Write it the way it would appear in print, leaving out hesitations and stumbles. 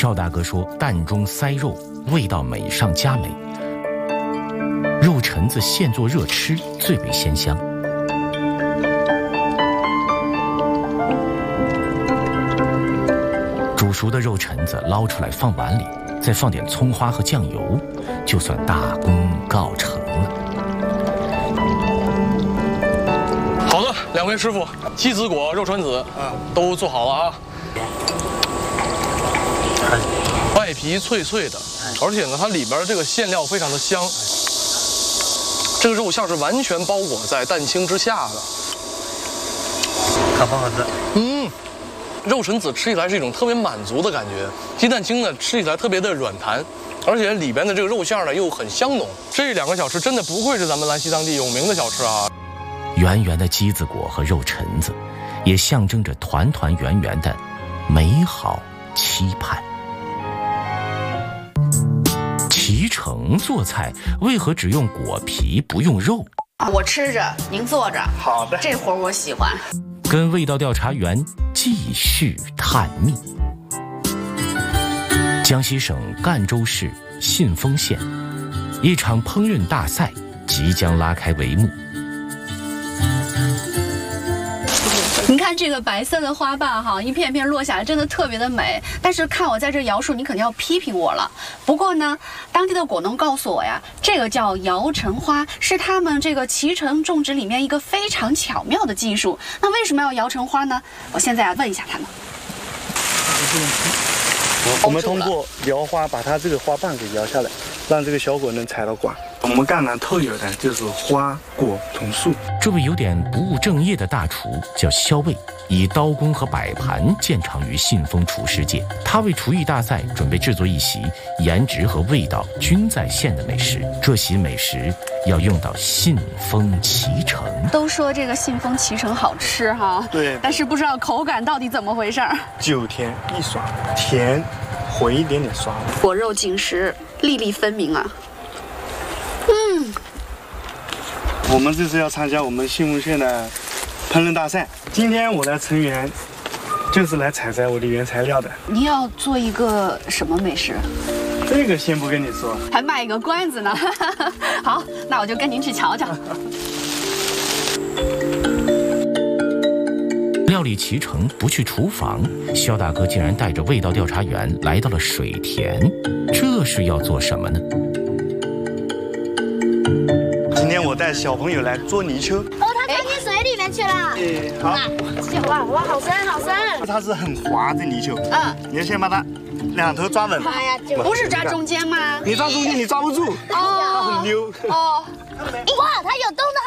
邵大哥说，蛋中塞肉，味道美上加美。肉蛏子现做热吃，最为鲜香。煮熟的肉蛏子捞出来放碗里，再放点葱花和酱油，就算大功告成了。 好的，两位师傅，鸡子果、肉蛏子都做好了啊。外皮脆脆的，而且呢，它里边这个馅料非常的香。这个肉馅是完全包裹在蛋清之下的。 好不好吃？ 肉蛏子吃起来是一种特别满足的感觉，鸡蛋清呢吃起来特别的软弹，而且里边的这个肉馅呢又很香浓。这两个小吃真的不愧是咱们兰溪当地有名的小吃啊！ 圆圆的鸡子果和肉蛏子，也象征着团团圆圆的美好期盼。脐橙做菜为何只用果皮不用肉？ 我吃着，您坐着。 好的， 这活我喜欢。 跟味道调查员继续探秘。江西省赣州市信丰县，一场烹饪大赛即将拉开帷幕。 您看这个白色的花瓣哈，一片片落下来，真的特别的美。但是看我在这摇树，你肯定要批评我了。不过呢，当地的果农告诉我呀，这个叫摇橙花，是他们这个脐橙种植里面一个非常巧妙的技术。那为什么要摇橙花呢？我现在问一下他们。 我们通过摇花把它这个花瓣给摇下来，让这个小果能采到瓜。我们赣南特有的就是花果同树。 这位有点不务正业的大厨叫肖卫，以刀工和摆盘见长于信丰厨师界。他为厨艺大赛准备制作一席颜值和味道均在线的美食。这席美食要用到信丰脐橙。 都说这个信丰脐橙好吃哈， 对， 但是不知道口感到底怎么回事儿。 9甜1爽，甜混一点点酸， 果肉紧实，粒粒分明啊。 我们这次要参加我们信丰县的烹饪大赛，今天我的成员就是来采摘我的原材料的。 您要做一个什么美食？ 这个先不跟你说， 还卖一个关子呢。好，那我就跟您去瞧瞧。 料理脐橙不去厨房，肖大哥竟然带着味道调查员来到了水田，这是要做什么呢？ 今天我带小朋友来捉泥鳅。 哦，它钻进水里面去了。 好。 哇，好深好深。 它是很滑的泥鳅。你要先把它两头抓稳。 哎呀， 不是抓中间吗？ 你抓中间你抓不住，它很溜。 哇，它有洞的。